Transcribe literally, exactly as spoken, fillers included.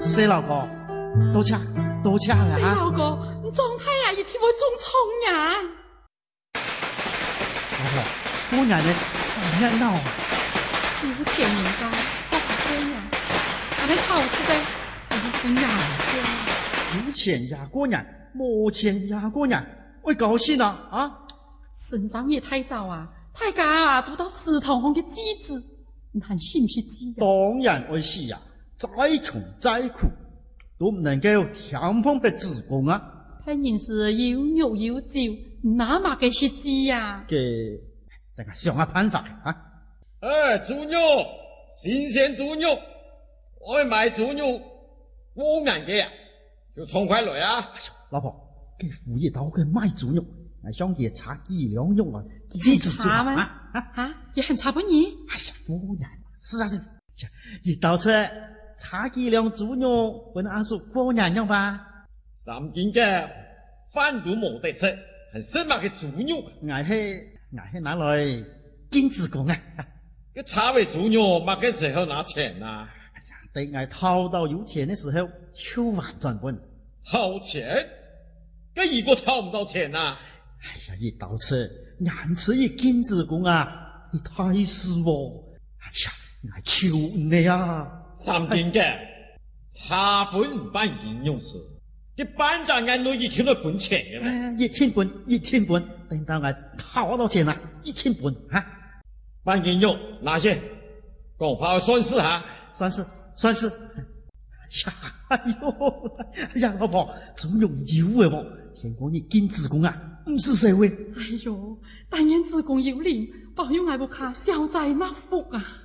四老哥，多谢多谢了四哈。 老哥，你状态啊，一天会中冲呀！ 老婆，姑娘呢？你看闹。 有钱人家不好姑娘，俺们讨死的，俺们姑娘有钱呀姑娘，没钱呀姑娘，会高兴啊啊！ 成长也太早啊，大家啊读到祠堂上的机子，你还信不信机呀？ 当然会是呀，再穷再苦都唔能够天封的子宫啊！ 他人是有肉有酒，哪嘛个是鸡呀？ 给大家想下办法啊！ 哎，猪肉，新鲜猪肉，我买猪肉，我眼嘅呀，就冲快来啊！ 老婆，给副业刀给卖猪肉，俺想给查几两肉来，几只就好啊！ 啊啊，也很差不你？ 哎呀，不然是啊是，一道车查几两猪肉，问阿叔过年用吧？ 三斤嘅饭都冇得食，还什么嘅猪肉？ 俺係俺係拿來金子公啊！ 个炒嘅猪肉，乜嘅时候拿钱啊？ 哎呀，等俺掏到有錢的時候，秋晚轉本。 掏钱？咁如果掏唔到钱啊？ 哎呀，一道車眼吃一金子公啊，你太失喎！哎呀，俺求你啊！ 三斤嘅茶本唔辦應用事，啲班長眼裏一天都本錢嘅咩？ 哎，一天本一天本，等到俺掏到錢啦，一天本啊！ 辦應用哪些？講話算是哈？ 算是算是。哎呀，哎呦，哎呀，老婆，總有有嘅喎。聽講你金子公啊，唔是社會。 哎呦，但願子公有靈，保佑我不卡消災納福啊！